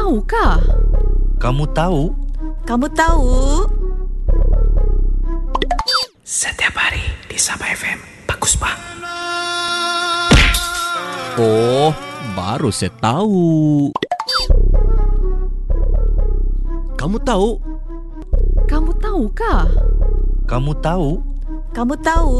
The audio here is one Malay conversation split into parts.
tahukah? Kamu tahu? Kamu tahu? Setiap hari di Sabah FM, bagus bang. Oh, baru saya tahu. Kamu tahu? Kamu tahukah? Kamu tahu? Kamu tahu?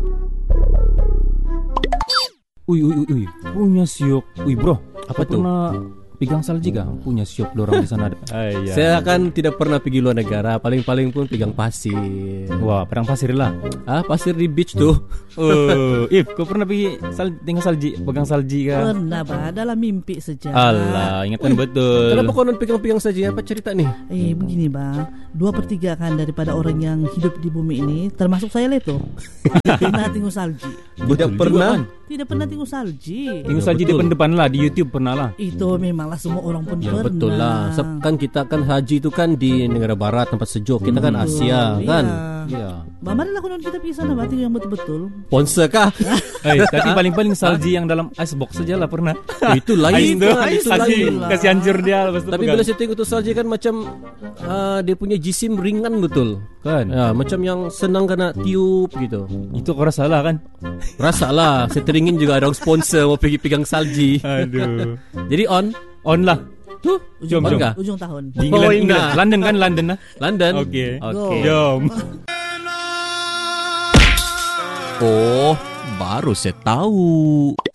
Uy, punya siok. Uy bro, Apa tuh? Pernah pegang salji kah? Punya siok dorang di sana ada. Saya kan tidak pernah pergi luar negara. Paling-paling pun pegang pasir. Wah, perang pasir lah. Pasir di beach tuh. Oh, If, kau pernah pergi tinggal salji, pegang salji kah? Pernah bah, dalam mimpi saja. Alah, ingatan betul. Kenapa kau non pegang-pegang saja? Apa cerita nih? Begini bah, 2/3 kan daripada orang yang hidup di bumi ini, termasuk saya Leto, tidak pernah tengok salji. Tidak pernah. Tidak pernah tengok salji. Tengok salji betul. depan-depan lah, di YouTube pernah lah. Itu memanglah semua orang pun Ya pernah. betul lah. Kan kita kan haji itu kan di negara barat, tempat sejuk. Kita kan Asia kan. Ya. Bah, marilah konon kita pergi sana bah, tengok yang betul-betul. Sponsor kah? Tapi paling-paling salji yang dalam icebox saja lah pernah. Itu lain. Itu lain. Kasih hancur dia lepas tu Tapi pegang. bila saya tengok tu salji kan macam dia punya jisim ringan betul. Kan? Ya, macam yang senang kena tiup gitu. Itu kau rasa lah kan? Rasa lah. Saya teringin juga ada orang sponsor mau pergi pegang salji. Aduh. Jadi on lah. tuh. Jom. Kah? Ujung tahun. Di England, Oh, England. nah. London kan? London lah. London. Okey. Okey. Jom. Oh, baru saya tahu.